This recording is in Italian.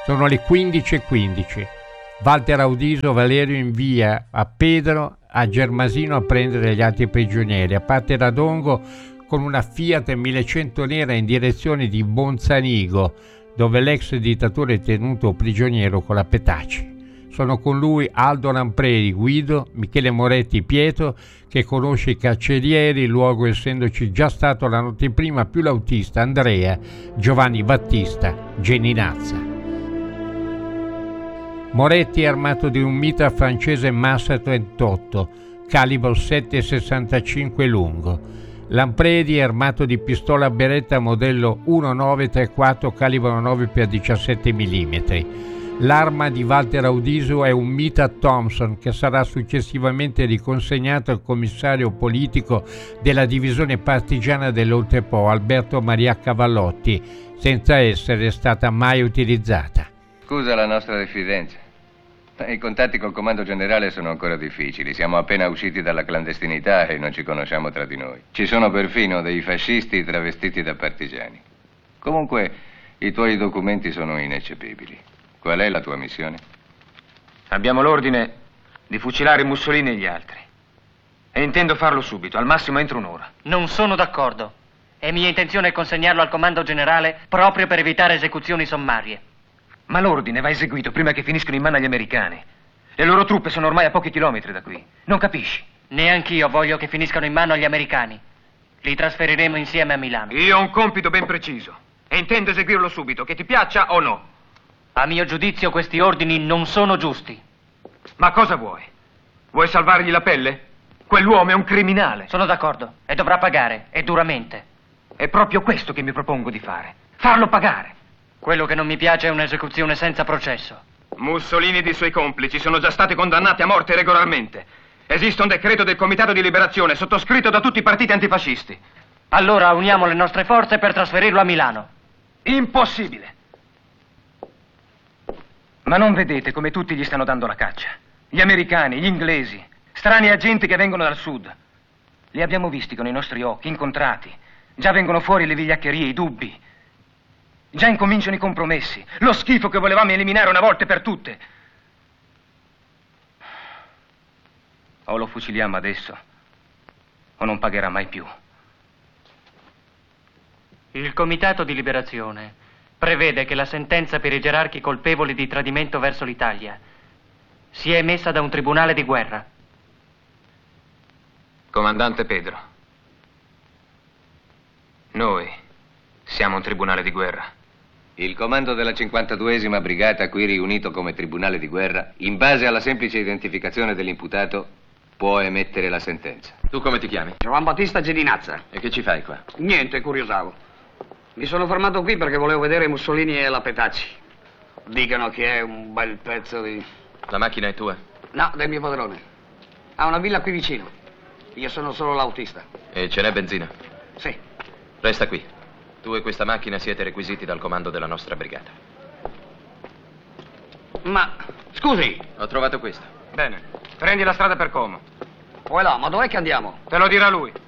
Sono le 15:15. Walter Audiso Valerio invia a Pedro a Germasino a prendere gli altri prigionieri. Parte da Dongo con una Fiat 1100 nera in direzione di Bonzanigo, dove l'ex dittatore è tenuto prigioniero con la Petacci. Sono con lui Aldo Lampredi, Guido, Michele Moretti, Pietro, che conosce i carcerieri, il luogo essendoci già stato la notte prima, più l'autista Andrea, Giovanni Battista, Geninazza. Moretti è armato di un mitra francese Massa 38, calibro 7,65 lungo. Lampredi è armato di pistola Beretta modello 1934, calibro 9x17 mm. L'arma di Walter Audiso è un Mitra Thompson che sarà successivamente riconsegnato al commissario politico della divisione partigiana dell'Oltrepò, Alberto Maria Cavallotti, senza essere stata mai utilizzata. Scusa la nostra diffidenza. I contatti col comando generale sono ancora difficili. Siamo appena usciti dalla clandestinità e non ci conosciamo tra di noi. Ci sono perfino dei fascisti travestiti da partigiani. Comunque, i tuoi documenti sono ineccepibili. Qual è la tua missione? Abbiamo l'ordine di fucilare Mussolini e gli altri. E intendo farlo subito, al massimo entro un'ora. Non sono d'accordo. È mia intenzione consegnarlo al comando generale proprio per evitare esecuzioni sommarie. Ma l'ordine va eseguito prima che finiscano in mano agli americani. Le loro truppe sono ormai a pochi chilometri da qui. Non capisci? Neanch'io voglio che finiscano in mano agli americani. Li trasferiremo insieme a Milano. Io ho un compito ben preciso e intendo eseguirlo subito, che ti piaccia o no. A mio giudizio questi ordini non sono giusti. Ma cosa vuoi? Vuoi salvargli la pelle? Quell'uomo è un criminale. Sono d'accordo e dovrà pagare, e duramente. È proprio questo che mi propongo di fare. Farlo pagare. Quello che non mi piace è un'esecuzione senza processo. Mussolini ed i suoi complici sono già stati condannati a morte regolarmente. Esiste un decreto del Comitato di Liberazione sottoscritto da tutti i partiti antifascisti. Allora uniamo le nostre forze per trasferirlo a Milano. Impossibile. Ma non vedete come tutti gli stanno dando la caccia? Gli americani, gli inglesi, strani agenti che vengono dal sud. Li abbiamo visti con i nostri occhi, incontrati. Già vengono fuori le vigliaccherie, i dubbi. Già incominciano i compromessi. Lo schifo che volevamo eliminare una volta per tutte. O lo fuciliamo adesso, o non pagherà mai più. Il Comitato di Liberazione prevede che la sentenza per i gerarchi colpevoli di tradimento verso l'Italia sia emessa da un tribunale di guerra. Comandante Pedro, noi siamo un tribunale di guerra. Il comando della 52esima brigata, qui riunito come tribunale di guerra, in base alla semplice identificazione dell'imputato, può emettere la sentenza. Tu come ti chiami? Giovanni Battista Geninazza. E che ci fai qua? Niente, curiosavo. Mi sono fermato qui perché volevo vedere Mussolini e la Petacci. Dicono che è un bel pezzo di... La macchina è tua? No, del mio padrone. Ha una villa qui vicino. Io sono solo l'autista. E ce n'è benzina? Sì. Resta qui. Tu e questa macchina siete requisiti dal comando della nostra brigata. Ma, scusi. Ho trovato questo. Bene. Prendi la strada per Como. Poi là, ma dov'è che andiamo? Te lo dirà lui.